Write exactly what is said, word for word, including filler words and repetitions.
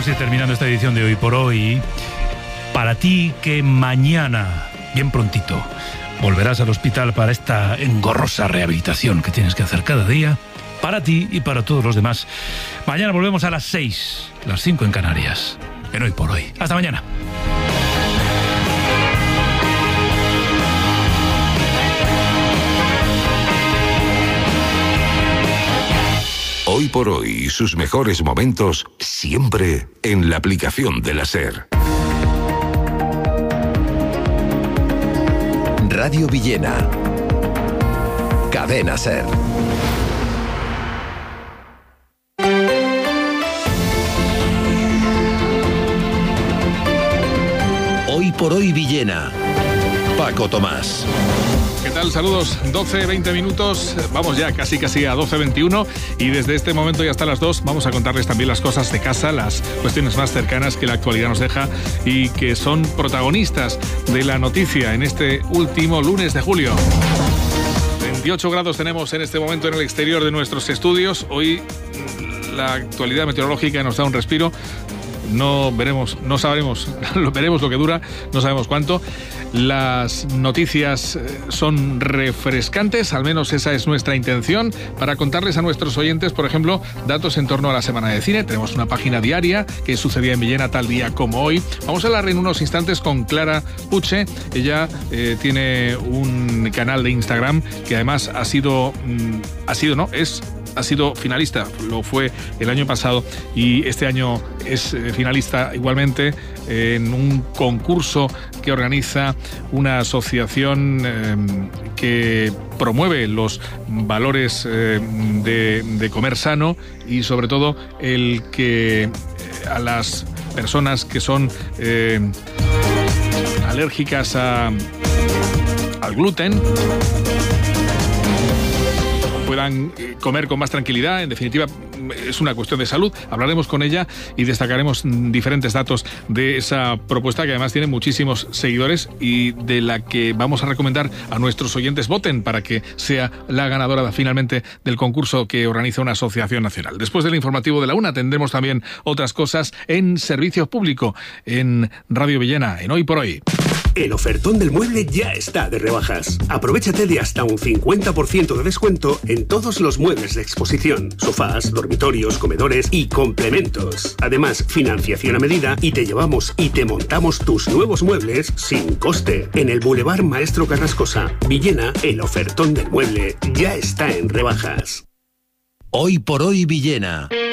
Vamos a ir terminando esta edición de Hoy por Hoy. Para ti que mañana, bien prontito, volverás al hospital para esta engorrosa rehabilitación que tienes que hacer cada día, para ti y para todos los demás. Mañana volvemos a las seis, las cinco en Canarias, en Hoy por Hoy. Hasta mañana. Hoy por Hoy, sus mejores momentos siempre en la aplicación de la SER. Radio Villena. Cadena SER. Hoy por Hoy Villena. Paco Tomás. ¿Qué tal? Saludos, doce, veinte minutos, vamos ya casi casi a doce veintiuno y desde este momento y hasta las dos vamos a contarles también las cosas de casa, las cuestiones más cercanas que la actualidad nos deja y que son protagonistas de la noticia en este último lunes de julio. veintiocho grados tenemos en este momento en el exterior de nuestros estudios. Hoy la actualidad meteorológica nos da un respiro. No veremos, no sabremos, veremos lo que dura, no sabemos cuánto. Las noticias son refrescantes, al menos esa es nuestra intención, para contarles a nuestros oyentes, por ejemplo, datos en torno a la semana de cine. Tenemos una página diaria que sucedía en Villena tal día como hoy. Vamos a hablar en unos instantes con Clara Puche. Ella eh, tiene un canal de Instagram que además ha sido, mm, ha sido, no, es... ha sido finalista, lo fue el año pasado y este año es finalista igualmente en un concurso que organiza una asociación eh, que promueve los valores eh, de, de comer sano y sobre todo el que eh, a las personas que son eh, alérgicas a, al gluten puedan comer con más tranquilidad. En definitiva, es una cuestión de salud. Hablaremos con ella y destacaremos diferentes datos de esa propuesta que además tiene muchísimos seguidores y de la que vamos a recomendar a nuestros oyentes voten para que sea la ganadora finalmente del concurso que organiza una asociación nacional. Después del informativo de la una tendremos también otras cosas en servicio público en Radio Villena, en Hoy por Hoy. El ofertón del mueble ya está de rebajas. Aprovéchate de hasta un cincuenta por ciento de descuento en todos los muebles de exposición, sofás, dormitorios, comedores y complementos. Además, financiación a medida y te llevamos y te montamos tus nuevos muebles sin coste. En el Boulevard Maestro Carrascosa, Villena, el ofertón del mueble ya está en rebajas. Hoy por Hoy Villena.